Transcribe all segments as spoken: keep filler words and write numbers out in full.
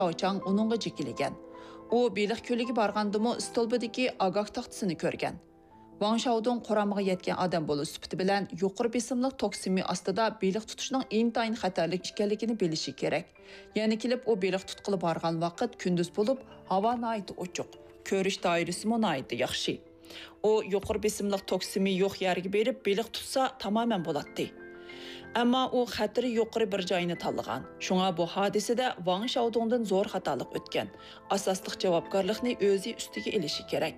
Xiaochang uningga jikilgan. U beliq ko'liga borgandimi stolbidagi agah taxtasini ko'rgan. Wang Xiaodong qoramiga yetgan odam bo'lish sifati bilan yuqori besimliq toksimi ostida beliq tutishning intayin xatarlik ekanligini bilishi kerak. Ya'ni kelib u beliq tutqili borgan vaqt kunduz bo'lib, havo nihoyat ochiq, ko'rish doirasi nihoyat yaxshi. U yuqori besimliq toksimi yo'q yerga berib beliq tutsa tamoman bo'ladi. Ammo u xatiri yuqori bir joyni tanlagan. Shunga bu hodisada Wang Xiaodongdan zo'r xatolik o'tgan. Asosliq javobgarlikni o'zi ustiga olishi kerak.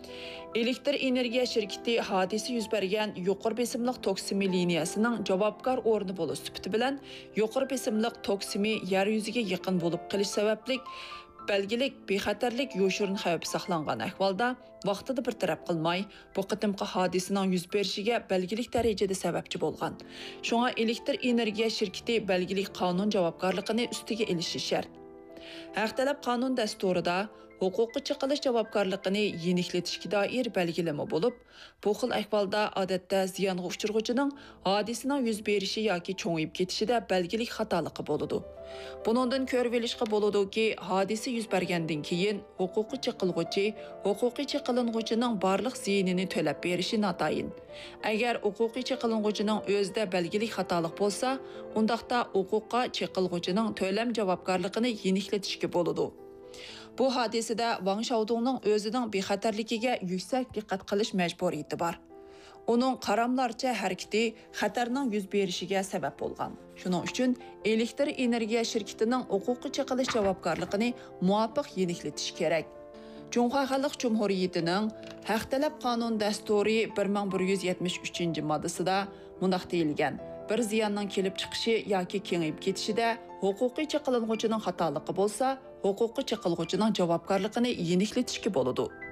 Elektr energiya shirkati hodisa yuz bergan yuqori besimliq toksimi liniyasining javobgar o'rni bo'lish sifati bilan yuqori besimliq toksimi yer yuziga yaqin bo'lib qilish sababli belgilik bexatarlik yoshirin xavf saqlangan ahvolda vaqtida bir taraf qilmay bu qitimqi hodisaning yuz berishiga belgilik darajada sababchi bo'lgan. Shunga elektr energiya shirkati belgilik qonun javobgarligini ustiga olishi shart. Haq talab qonun dasturida huquqi chiqilish javobgarligini yenikletishga doir belgilama bo'lib, bu xil ahvolda odatda ziyonga uchirg'uchining hodisaning yuz berishi yoki cho'ngib ketishida belgilik xatoligi bo'ladi. Buningdan ko'rib olishga bo'ladiki, hodisa yuz bergandan keyin huquqi chiqilg'uchi huquqiy chiqiling'uchining barliq ziyinini to'lab berishi notayin. Agar huquqiy chiqiling'uchining o'zida belgilik xatolik bo'lsa, undaqda huquqqa chiqilg'uchining to'lam javobgarligini yenikletishga bo'ladi. Bu hodisada Wang Xiaodongning o'zining bexatarligiga yuksak diqqat qilish majburiyati bor. Uning qaramlarcha harakati xatarning yuz berishiga sabab bo'lgan. Shuning uchun elektr energiya shirkatining huquqi chiqilish javobgarligini muvofiq yenikletish kerak. Jumhur Xalq Jumhuriyatining Haq talab qonun dasturi bir ming bir yuz yetmish uchinchi moddasida mundaq deyilgan: bir ziyonning kelib chiqishi yoki kengayib ketishida huquqiy chiqiling'uchining xatoligi bo'lsa, huquqiy chiqilg'uchining javobgarligini yenikletishga bo'ladi.